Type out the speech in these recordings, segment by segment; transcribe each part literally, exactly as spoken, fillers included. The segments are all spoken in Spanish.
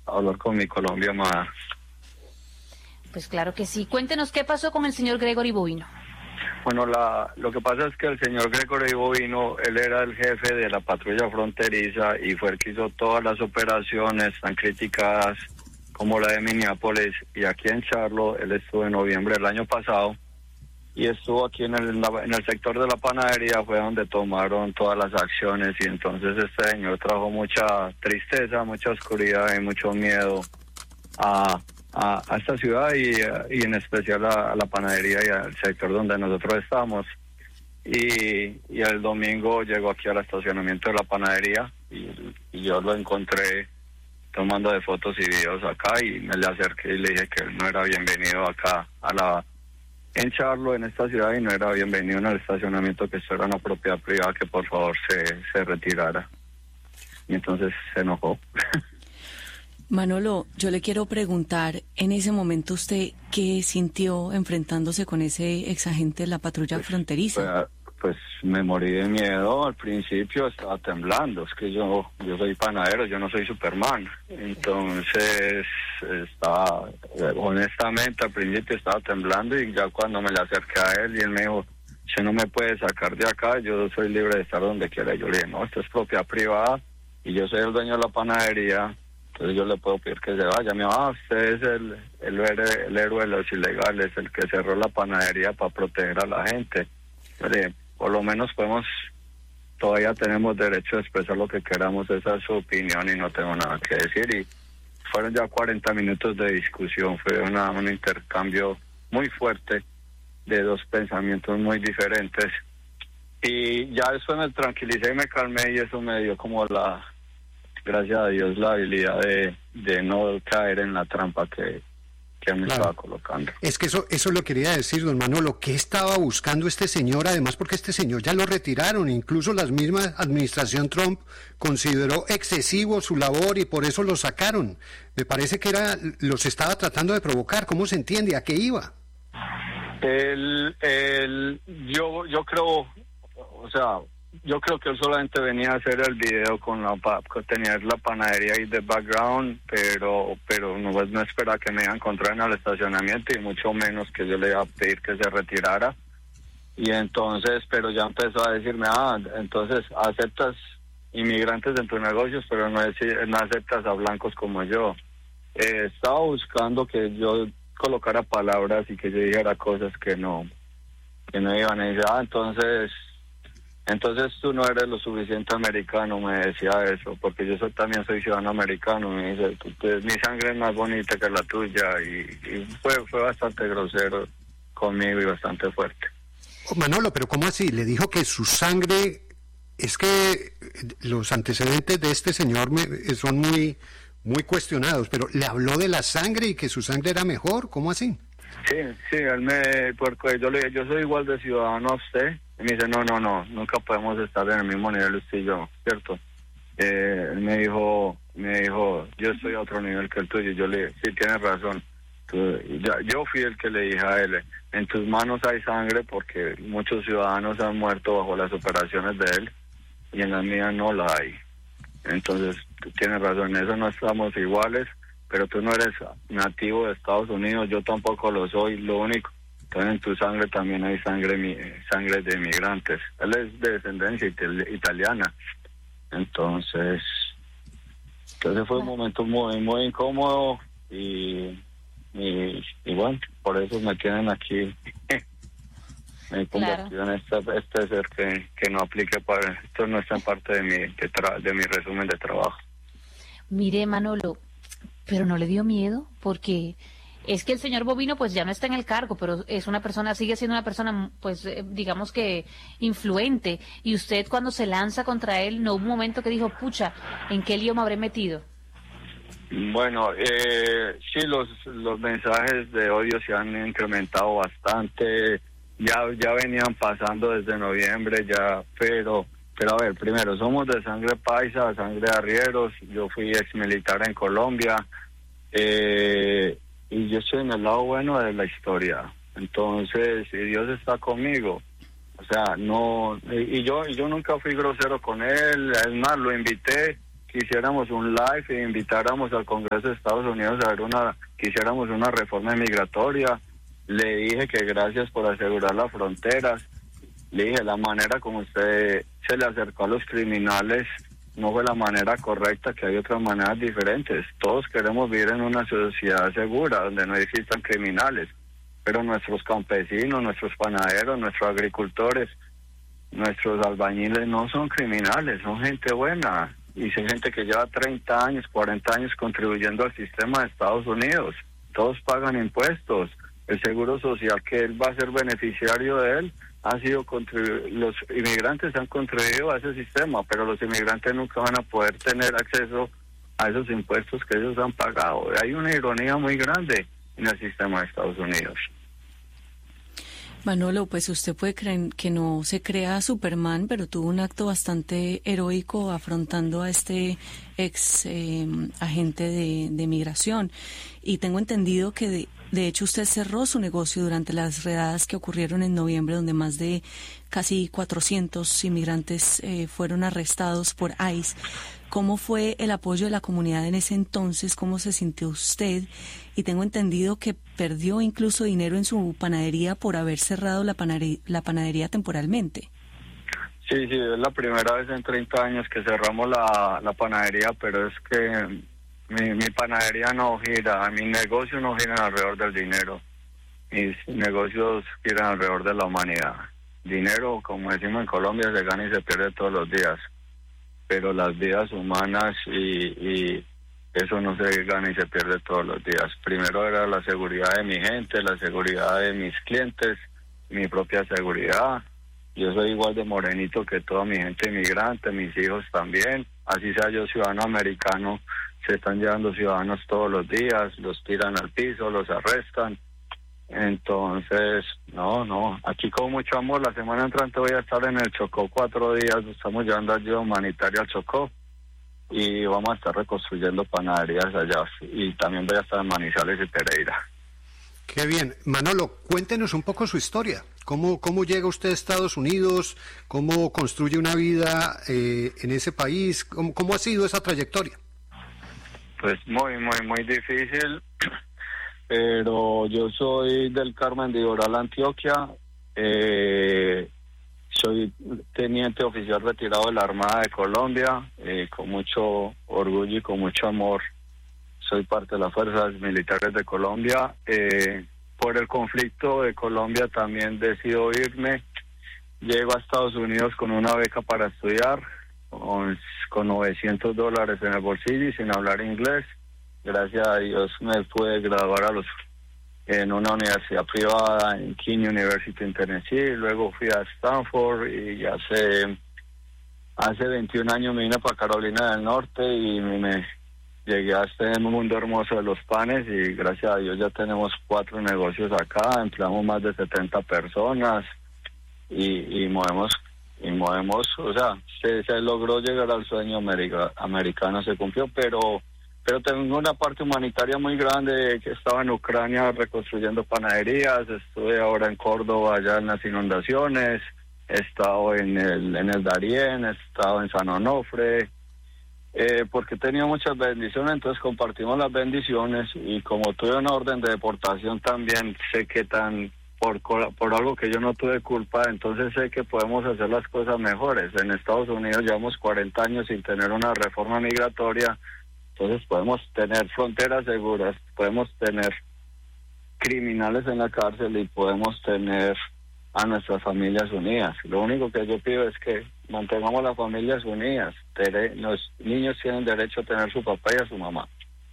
hablar con mi Colombia amada. Pues claro que sí. Cuéntenos qué pasó con el señor Gregory Bovino. Bueno, la, lo que pasa es que el señor Gregory Bovino, él era el jefe de la patrulla fronteriza y fue el que hizo todas las operaciones tan criticadas como la de Minneapolis, y aquí en Charlotte. Él estuvo en noviembre del año pasado y estuvo aquí en el, en el sector de la panadería, fue donde tomaron todas las acciones, y entonces este señor trajo mucha tristeza, mucha oscuridad y mucho miedo a, a, a esta ciudad y, y en especial a, a la panadería y al sector donde nosotros estamos. Y, y el domingo llegó aquí al estacionamiento de la panadería y, y yo lo encontré tomando de fotos y videos acá, y me le acerqué y le dije que él no era bienvenido acá a la en Charlotte, en esta ciudad, y no era bienvenido en el estacionamiento, que esto era una propiedad privada, que por favor se, se retirara. Y entonces se enojó. Manolo, yo le quiero preguntar, en ese momento usted, ¿qué sintió enfrentándose con ese exagente de la patrulla pues, fronteriza? Pues, pues me morí de miedo. Al principio estaba temblando, es que yo yo soy panadero, yo no soy Superman. Entonces estaba, honestamente al principio estaba temblando, y ya cuando me le acerqué a él y él me dijo, usted no me puede sacar de acá, yo soy libre de estar donde quiera. Yo le dije, no, esto es propiedad privada y yo soy el dueño de la panadería, entonces yo le puedo pedir que se vaya. Me dijo, ah, usted es el, el, el héroe de los ilegales, el que cerró la panadería para proteger a la gente. Yo le dije, por lo menos podemos, todavía tenemos derecho a expresar lo que queramos, esa es su opinión y no tengo nada que decir. Y fueron ya cuarenta minutos de discusión, fue una, un intercambio muy fuerte de dos pensamientos muy diferentes. Y ya después me tranquilicé y me calmé, y eso me dio como la, gracias a Dios, la habilidad de, de no caer en la trampa que... que me claro. estaba colocando. Es que eso eso lo quería decir, don Manolo, ¿qué estaba buscando este señor? Además, porque este señor ya lo retiraron, incluso la misma administración Trump consideró excesivo su labor y por eso lo sacaron. Me parece que era los estaba tratando de provocar. ¿Cómo se entiende? ¿A qué iba? El, el, yo, yo creo, o sea, yo creo que él solamente venía a hacer el video con la con tener la panadería ahí de background, pero pero no, pues, no espera que me iba a encontrar en el estacionamiento, y mucho menos que yo le iba a pedir que se retirara. Y entonces, pero ya empezó a decirme, ah, entonces aceptas inmigrantes en tus negocios, pero no, no aceptas a blancos como yo. Eh, estaba buscando que yo colocara palabras y que yo dijera cosas que no, que no iban a decir, ah, entonces... Entonces tú no eres lo suficiente americano, me decía eso, porque yo soy, también soy ciudadano americano. Me dice, mi sangre es más bonita que la tuya, y, y fue fue bastante grosero conmigo y bastante fuerte. Oh, Manolo, pero ¿cómo así? Le dijo que su sangre, es que los antecedentes de este señor me, son muy, muy cuestionados, pero le habló de la sangre y que su sangre era mejor, ¿cómo así? Sí, sí, él me, porque yo le dije, yo soy igual de ciudadano a usted. Y me dice, no, no, no, nunca podemos estar en el mismo nivel usted y yo, ¿cierto? Eh, él me dijo, me dijo, yo estoy a otro nivel que el tuyo. Y yo le dije, sí, tienes razón. Tú, ya, yo fui el que le dije a él, en tus manos hay sangre, porque muchos ciudadanos han muerto bajo las operaciones de él, y en las mías no la hay. Entonces, tú tienes razón, en eso no estamos iguales, pero tú no eres nativo de Estados Unidos, yo tampoco lo soy, lo único. Entonces en tu sangre también hay sangre sangre de inmigrantes. Él es de descendencia ital- italiana. Entonces, entonces fue un momento muy muy incómodo, y, y, y bueno, por eso me tienen aquí. Me he convertido claro. en este, este ser que, que no aplique para... Esto no está en parte de mi, de, tra, de mi resumen de trabajo. Mire, Manolo, ¿pero no le dio miedo? Porque... es que el señor Bovino pues ya no está en el cargo, pero es una persona, sigue siendo una persona pues eh, digamos que influente, y usted cuando se lanza contra él, ¿no hubo un momento que dijo, pucha, ¿en qué lío me habré metido? Bueno, eh, sí, los los mensajes de odio se han incrementado bastante, ya ya venían pasando desde noviembre ya, pero pero a ver, primero, somos de sangre paisa, sangre de arrieros, yo fui ex militar en Colombia, eh y yo estoy en el lado bueno de la historia. Entonces, si Dios está conmigo, o sea, no, y, y yo y yo nunca fui grosero con él, es más, lo invité, que hiciéramos un live e invitáramos al Congreso de Estados Unidos a ver una, que hiciéramos una reforma migratoria. Le dije que gracias por asegurar las fronteras. Le dije, la manera como usted se le acercó a los criminales no fue la manera correcta, que hay otras maneras diferentes. Todos queremos vivir en una sociedad segura, donde no existan criminales, pero nuestros campesinos, nuestros panaderos, nuestros agricultores, nuestros albañiles no son criminales, son gente buena, y son gente que lleva treinta años, cuarenta años contribuyendo al sistema de Estados Unidos. Todos pagan impuestos. El seguro social que él va a ser beneficiario de él ha sido contribu- los inmigrantes han contribuido a ese sistema, pero los inmigrantes nunca van a poder tener acceso a esos impuestos que ellos han pagado. Hay una ironía muy grande en el sistema de Estados Unidos. Manolo, pues usted puede creer que no se crea Superman, pero tuvo un acto bastante heroico afrontando a este ex eh, agente de, de migración. Y tengo entendido que de, de hecho usted cerró su negocio durante las redadas que ocurrieron en noviembre, donde más de casi cuatrocientos inmigrantes eh, fueron arrestados por ICE. ¿Cómo fue el apoyo de la comunidad en ese entonces? ¿Cómo se sintió usted? Y tengo entendido que perdió incluso dinero en su panadería por haber cerrado la panadería, la panadería temporalmente. Sí, sí, es la primera vez en treinta años que cerramos la, la panadería, pero es que mi, mi panadería no gira, mi negocio no gira alrededor del dinero. Mis negocios giran alrededor de la humanidad. Dinero, como decimos en Colombia, se gana y se pierde todos los días. Pero las vidas humanas y, y eso no se gana y se pierde todos los días. Primero era la seguridad de mi gente, la seguridad de mis clientes, mi propia seguridad. Yo soy igual de morenito que toda mi gente inmigrante, mis hijos también. Así sea yo ciudadano americano, se están llevando ciudadanos todos los días, los tiran al piso, los arrestan. Entonces, no, no, aquí con mucho amor. La semana entrante voy a estar en el Chocó cuatro días, estamos llevando ayuda humanitaria al Chocó y vamos a estar reconstruyendo panaderías allá, y también voy a estar en Manizales y Pereira. Qué bien. Manolo, cuéntenos un poco su historia. ¿Cómo, cómo llega usted a Estados Unidos? ¿Cómo construye una vida eh, en ese país? ¿Cómo, ¿Cómo ha sido esa trayectoria? Pues muy, muy, muy difícil. Pero yo soy del Carmen de Iboral, Antioquia. Eh, soy teniente oficial retirado de la Armada de Colombia, eh, con mucho orgullo y con mucho amor. Soy parte de las Fuerzas Militares de Colombia. Eh, por el conflicto de Colombia también decido irme. Llego a Estados Unidos con una beca para estudiar, con, con novecientos dólares en el bolsillo y sin hablar inglés. Gracias a Dios me pude graduar a los en una universidad privada en King University en Tennessee. Luego fui a Stanford y hace hace veintiún años me vine para Carolina del Norte y me, me llegué a este mundo hermoso de los panes, y gracias a Dios ya tenemos cuatro negocios acá, empleamos más de setenta personas y, y movemos y movemos, o sea, se, se logró llegar al sueño america, americano, se cumplió, pero Pero tengo una parte humanitaria muy grande, que estaba en Ucrania reconstruyendo panaderías, estuve ahora en Córdoba allá en las inundaciones, he estado en el, en el Darién, he estado en San Onofre, eh, porque he tenido muchas bendiciones, entonces compartimos las bendiciones, y como tuve una orden de deportación también sé que tan por, por algo que yo no tuve culpa, entonces sé que podemos hacer las cosas mejores. En Estados Unidos llevamos cuarenta años sin tener una reforma migratoria. Entonces podemos tener fronteras seguras, podemos tener criminales en la cárcel y podemos tener a nuestras familias unidas. Lo único que yo pido es que mantengamos las familias unidas. Los niños tienen derecho a tener su papá y a su mamá.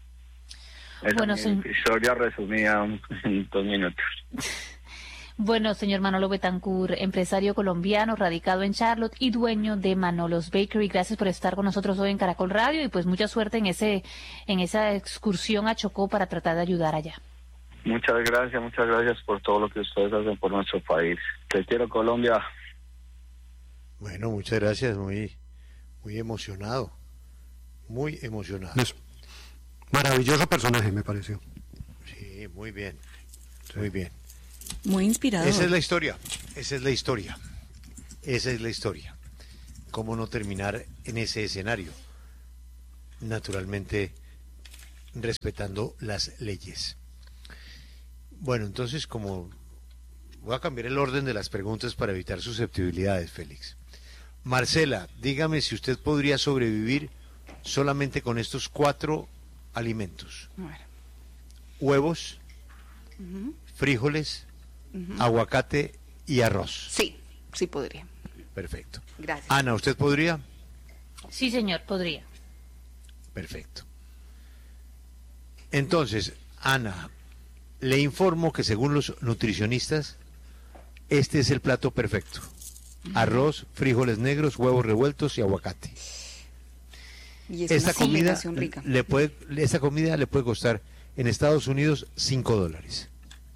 Esa Bueno, es mi sí. historia resumida en dos minutos. Bueno, señor Manolo Betancourt, empresario colombiano, radicado en Charlotte y dueño de Manolos Bakery, gracias por estar con nosotros hoy en Caracol Radio, y pues mucha suerte en ese en esa excursión a Chocó para tratar de ayudar allá. Muchas gracias, muchas gracias por todo lo que ustedes hacen por nuestro país. Te quiero, Colombia. Bueno, muchas gracias, muy, muy emocionado, muy emocionado. Es maravilloso personaje, me pareció. Sí, muy bien, muy bien. Muy inspirador. Esa es la historia, esa es la historia, esa es la historia. ¿Cómo no terminar en ese escenario? naturalmente respetando las leyes. Bueno, entonces como voy a cambiar el orden de las preguntas para evitar susceptibilidades, Félix. Marcela, dígame si usted podría sobrevivir solamente con estos cuatro alimentos. A ver. Huevos, Uh-huh. frijoles, Uh-huh. aguacate y arroz. Sí, sí podría. Perfecto. Gracias. Ana, ¿usted podría? Sí, señor, podría. Perfecto. Entonces, Ana, le informo que según los nutricionistas, este es el plato perfecto. Arroz, frijoles negros, huevos revueltos y aguacate. Y es Esta una comida combinación rica. le puede, esta comida le puede costar en Estados Unidos cinco dólares.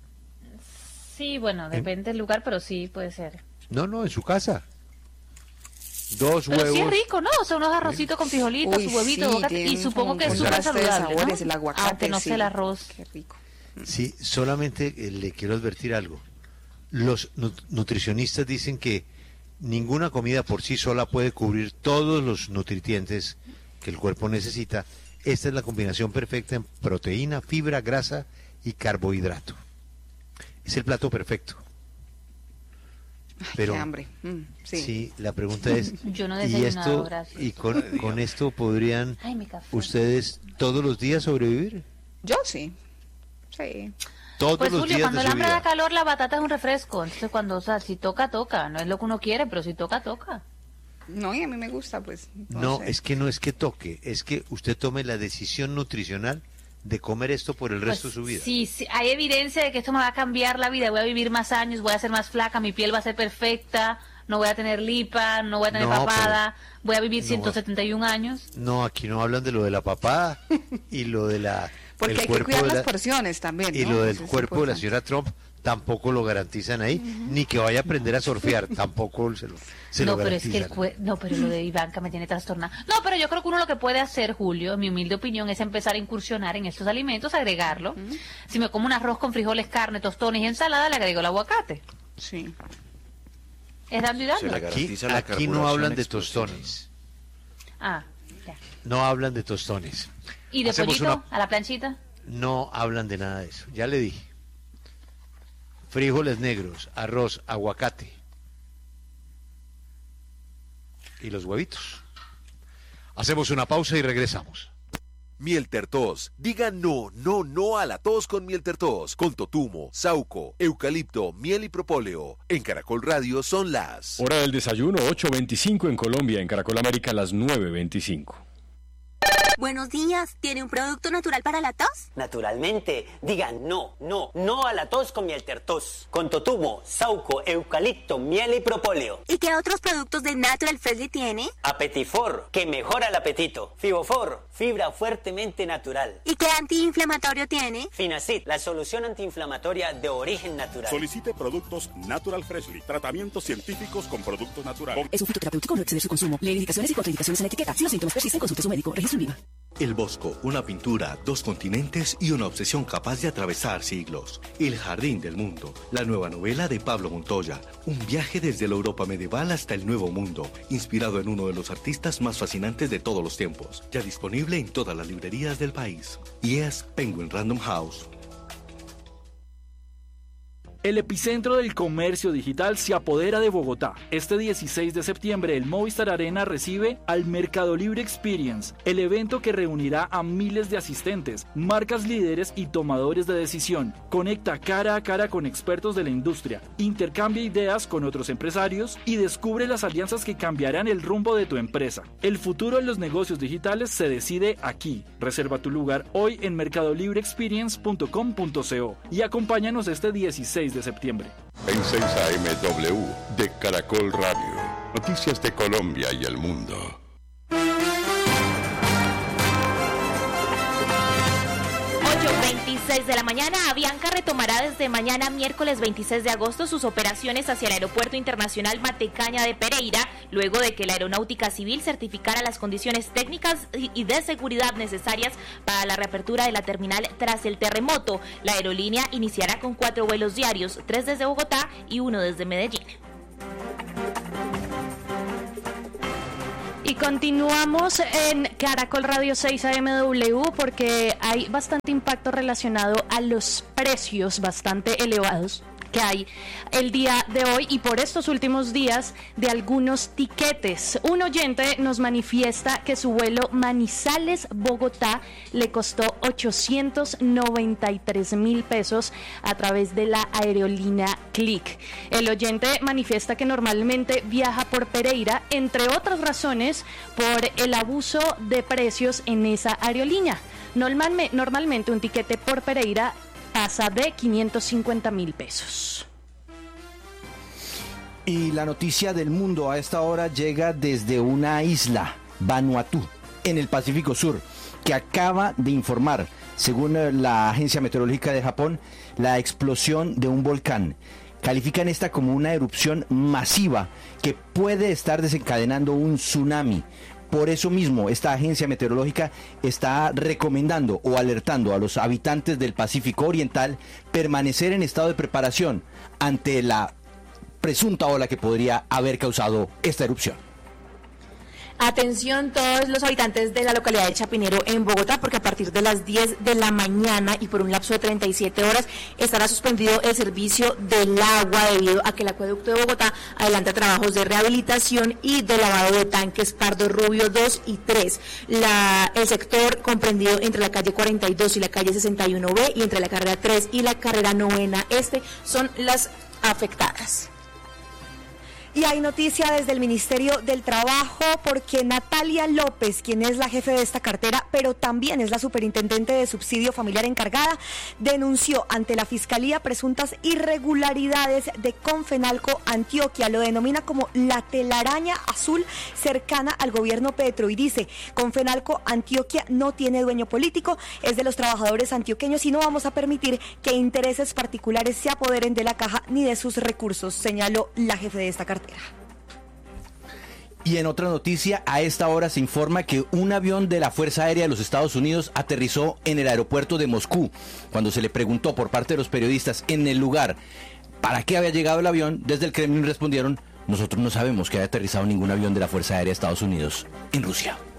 Sí, bueno, depende del lugar, pero sí puede ser. No, no, en su casa. Dos Pero huevos. sí es rico, ¿no? O sea, unos arrocitos con frijolitos, Uy, su huevito, sí, aguacate, tiene y un supongo que es súper contraste de saludable, sabores, ¿no? el aguacate, Aunque no sí. sé el arroz. Qué rico. Sí, solamente eh, le quiero advertir algo. Los nu- nutricionistas dicen que ninguna comida por sí sola puede cubrir todos los nutrientes que el cuerpo necesita. Esta es la combinación perfecta en proteína, fibra, grasa y carbohidrato. Es el plato perfecto. Ay, Pero qué hambre. Mm, sí. sí, la pregunta es, Yo no he ¿y desayunado, esto gracias. y con, con esto podrían Ay, mi café. ustedes todos los días sobrevivir? Yo sí. Sí. Todos Pues los Julio, días cuando de el su hambre vida. da calor, la batata es un refresco. Entonces, cuando, o sea, si toca, toca. No es lo que uno quiere, pero si toca, toca. No, y a mí me gusta, pues. No, sé. es que no es que toque, es que usted tome la decisión nutricional de comer esto por el resto Pues, de su vida. Sí, sí, hay evidencia de que esto me va a cambiar la vida. Voy a vivir más años, voy a ser más flaca, mi piel va a ser perfecta, no voy a tener lipa, no voy a tener No, papada, voy a vivir no. ciento setenta y un años. No, aquí no hablan de lo de la papada y lo de la Porque el hay que cuerpo cuidar de las la- porciones también, y ¿no? lo del Eso es cuerpo de la importante. señora Trump tampoco lo garantizan ahí, ni que vaya a aprender a surfear, tampoco se lo, se no, lo pero es que el garantizan. cue- no, pero lo de Ivanka me tiene trastornada. No, pero yo creo que uno lo que puede hacer, Julio, en mi humilde opinión, es empezar a incursionar en estos alimentos, agregarlo. Si me como un arroz con frijoles, carne, tostones y ensalada, le agrego el aguacate. Sí. Es dando y Se dando. le Aquí, garantiza la aquí no carburación hablan de explosiva. tostones, Ah, ya. no hablan de tostones. ¿Y de Hacemos pollito una- a la planchita? No hablan de nada de eso, ya le dije. Frijoles negros, arroz, aguacate. Y los huevitos. Hacemos una pausa y regresamos. Miel Tertos. Diga no, no, no a la tos con Miel Tertos. Con totumo, sauco, eucalipto, miel y propóleo. En Caracol Radio son las... Hora del desayuno, ocho veinticinco en Colombia, en Caracol América, las nueve veinticinco. Buenos días, ¿tiene un producto natural para la tos? Naturalmente, digan no, no, no a la tos con Miel Tertos. Con totumo, sauco, eucalipto, miel y propóleo. ¿Y qué otros productos de Natural Freshly tiene? Apetifor, que mejora el apetito. Fibofor, fibra fuertemente natural. ¿Y qué antiinflamatorio tiene? Finacid, la solución antiinflamatoria de origen natural. Solicite productos Natural Freshly, tratamientos científicos con productos naturales. Es un fitoterapéutico, no exceder su consumo. Lee indicaciones y contraindicaciones en la etiqueta. Si los síntomas persisten, consulte a su médico. Registro en IVA. El Bosco, una pintura, dos continentes y una obsesión capaz de atravesar siglos. El Jardín del Mundo, la nueva novela de Pablo Montoya. Un viaje desde la Europa medieval hasta el Nuevo Mundo, inspirado en uno de los artistas más fascinantes de todos los tiempos. Ya disponible en todas las librerías del país. Y es Penguin Random House. El epicentro del comercio digital se apodera de Bogotá. Este dieciséis de septiembre el Movistar Arena recibe al Mercado Libre Experience, el evento que reunirá a miles de asistentes, marcas líderes y tomadores de decisión. Conecta cara a cara con expertos de la industria, intercambia ideas con otros empresarios y descubre las alianzas que cambiarán el rumbo de tu empresa. El futuro de los negocios digitales se decide aquí. Reserva tu lugar hoy en mercado libre experience punto com punto co y acompáñanos este dieciséis de septiembre. En seis A M W de Caracol Radio. Noticias de Colombia y el mundo. ocho veintiséis de la mañana, Avianca retomará desde mañana miércoles veintiséis de agosto sus operaciones hacia el Aeropuerto Internacional Matecaña de Pereira, luego de que la Aeronáutica Civil certificara las condiciones técnicas y de seguridad necesarias para la reapertura de la terminal tras el terremoto. La aerolínea iniciará con cuatro vuelos diarios, tres desde Bogotá y uno desde Medellín. Y Continuamos en Caracol Radio seis A M W porque hay bastante impacto relacionado a los precios bastante elevados que hay el día de hoy y por estos últimos días de algunos tiquetes. Un oyente nos manifiesta que su vuelo Manizales-Bogotá le costó ochocientos noventa y tres mil pesos a través de la aerolínea Click. El oyente manifiesta que normalmente viaja por Pereira, entre otras razones, por el abuso de precios en esa aerolínea. Normalmente, normalmente un tiquete por Pereira pasa de quinientos cincuenta mil pesos. Y la noticia del mundo a esta hora llega desde una isla, Vanuatu, en el Pacífico Sur, que acaba de informar, según la Agencia Meteorológica de Japón, la explosión de un volcán. Califican esta como una erupción masiva que puede estar desencadenando un tsunami. Por eso mismo, esta agencia meteorológica está recomendando o alertando a los habitantes del Pacífico Oriental permanecer en estado de preparación ante la presunta ola que podría haber causado esta erupción. Atención todos los habitantes de la localidad de Chapinero en Bogotá, porque a partir de las diez de la mañana y por un lapso de treinta y siete horas estará suspendido el servicio del agua debido a que el acueducto de Bogotá adelanta trabajos de rehabilitación y de lavado de tanques Pardo Rubio dos y tres. La, el sector comprendido entre la calle cuarenta y dos y la calle sesenta y uno B y entre la carrera tres y la carrera novena este son las afectadas. Y hay noticia desde el Ministerio del Trabajo porque Natalia López, quien es la jefe de esta cartera, pero también es la superintendente de subsidio familiar encargada, denunció ante la Fiscalía presuntas irregularidades de Confenalco Antioquia. Lo denomina como la telaraña azul cercana al gobierno Petro y dice: Confenalco Antioquia no tiene dueño político, es de los trabajadores antioqueños y no vamos a permitir que intereses particulares se apoderen de la caja ni de sus recursos, señaló la jefe de esta cartera. Y en otra noticia, a esta hora se informa que un avión de la Fuerza Aérea de los Estados Unidos aterrizó en el aeropuerto de Moscú. Cuando se le preguntó por parte de los periodistas en el lugar para qué había llegado el avión, desde el Kremlin respondieron: nosotros no sabemos que haya aterrizado ningún avión de la Fuerza Aérea de Estados Unidos en Rusia.